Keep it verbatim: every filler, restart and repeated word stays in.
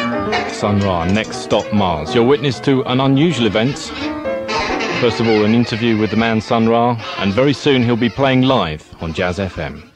Sun Ra, next stop Mars. You're witness to an unusual event. First of all, an interview with the man Sun Ra, and very soon he'll be playing live on Jazz F M.